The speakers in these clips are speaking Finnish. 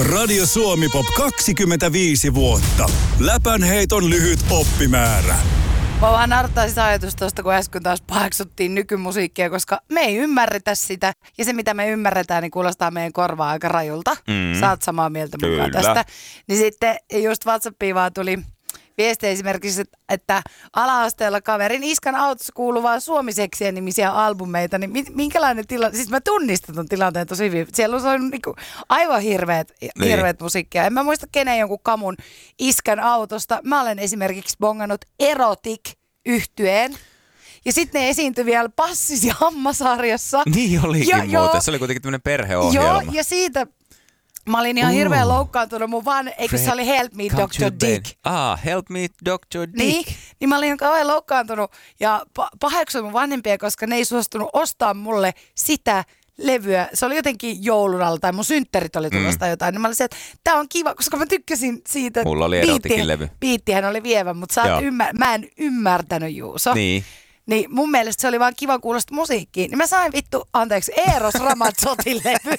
Radio Suomi Pop 25 vuotta. Läpänheiton lyhyt oppimäärä. Mä vaan narttaisin ajatus tuosta, kun äsken taas paheksuttiin nykymusiikkia, koska me ei ymmärretä sitä. Ja se, mitä me ymmärretään, niin kuulostaa meidän korvaa aika rajulta. Sä oot samaa mieltä mukaan tästä. Niin sitten just WhatsAppiin vaan tuli viesti esimerkiksi, että ala-asteella kaverin iskan autossa kuuluvaa suomiseksiä nimisiä albumeita, niin minkälainen tilanne, siis mä tunnistan ton tilanteen tosi hyvin. Siellä on niinku aivan hirveät musiikkia. En mä muista kenen jonkun kamun iskan autosta. Mä olen esimerkiksi bongannut Erotic-yhtyeen. Ja sitten ne esiintyi vielä Passis ja Hammasarjassa. Niin olikin muuten. Se oli kuitenkin tämmöinen perheohjelma. Joo, ja siitä mä olin ihan hirveän loukkaantunut eikö se oli Help Me Dr. Dick? Help Me Dr. Dick. Niin mä olin ihan kauhean loukkaantunut ja paheksuin mun vanhempia, koska ne ei suostunut ostaa mulle sitä levyä. Se oli jotenkin joulun alla tai mun synttärit oli tulosta jotain. Niin mä olin se, että tää on kiva, koska mä tykkäsin siitä. Mulla oli Erotikin levy. Biittihän oli vievä, mutta mä en ymmärtänyt, Juuso. Niin mun mielestä se oli vaan kiva kuulosta musiikkiin. Niin mä sain Eros Ramazzotin levy.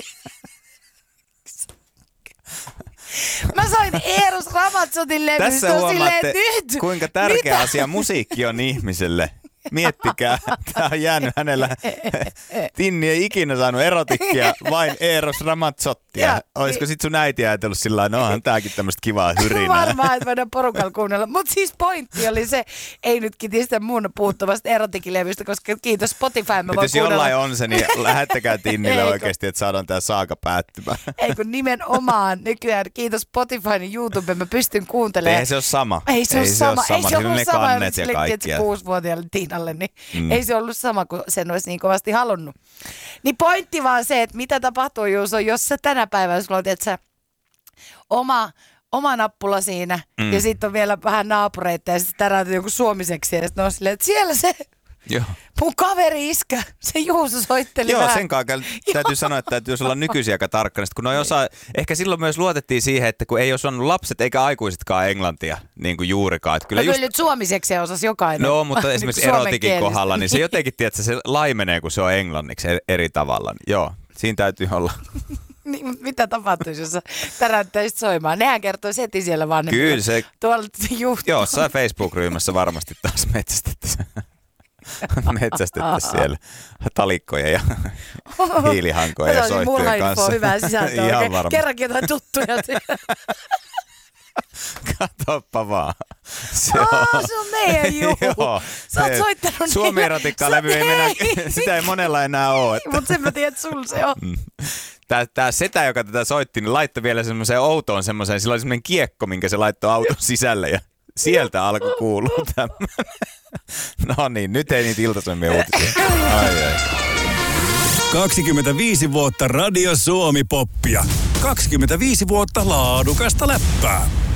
Mä sain Eros Ramazzotin levy. Tässä huomaatte, kuinka tärkeä asia musiikki on ihmiselle. Miettikää, tää on jäänyt hänellä. Tinni ei ikinä saanut erotikkia, vain Eros Ramazzottia. Olisiko sit sun äiti ajatellut sillä lailla, no onhan tääkin tämmöistä kivaa hyrinää. Varmaan, että voidaan porukalla kuunnella. Mutta siis pointti oli se, ei nyt kitistä mun puuttuvasta erotikilevystä, koska kiitos Spotify, mä voin jos jollain on se, niin lähettäkää Tinnille oikeasti, että saadaan tää saaka päättymään. Ei kun nimenomaan nykyään, kiitos Spotify, niin YouTube, mä pystyn kuuntelemaan. Ei se ole sama. Ei se ole sama. Ei se ole sama, kannet ja kaikkia. 6-vuotiaalle Tiinalle, niin ei se ollut sama, kun sen olisi niin kovasti halunnut. Niin pointti vaan se, että mitä tapahtuu, Juuso, jos sä tänä päivänä, sulla on, tiedätkö, oma nappula siinä, ja sitten on vielä vähän naapureita, ja sitten täräytyy joku suomiseksi, ja sitten on silleen, että siellä se mun kaveri iskä, se Juuso soitteli vähän. Joo, sen kanssa täytyy sanoa, että täytyy olla nykyisin aika tarkkana. Kun ehkä silloin myös luotettiin siihen, että kun ei osannut lapset eikä aikuisetkaan englantia niin kuin juurikaan. Että kyllä nyt suomiseksi osasi jokainen. No, mutta esimerkiksi erotikin kohdalla, niin se jotenkin, tiedätkö, se laimenee, kun se on englanniksi eri tavalla. Joo, siinä täytyy olla. Niin, mutta mitä tapahtuisi, jos sä täräyttäisit soimaan? Nehän kertoisi heti siellä vanhemmilla. Kyllä se. Tuolla juhtuu. Joo, jossain Facebook-ryhmässä varmasti taas metsästettäisiin siellä talikkoja ja hiilihankoja ja soittujen kanssa. Hyvää sisältöä. Ihan varma. Kerrankin jotain tuttuja. Katoppa vaan. Se on meidän juhu. Joo, sä oot soittanut niitä. Suomi-erotikka-levy ei mennä, sitä ei monella enää ole. Mutta sen mä tiedän, että sulla se on. Tää setä, joka tätä soitti, niin laittoi vielä semmoiseen outoon semmoiseen, sillä oli semmoinen kiekko, minkä se laittoi auton sisälle ja sieltä alkoi kuulua tämmöinen. No niin, nyt ei niitä Ilta-Sanomien uutisia. Ai. 25 vuotta Radio Suomi Poppia. 25 vuotta laadukasta läppää.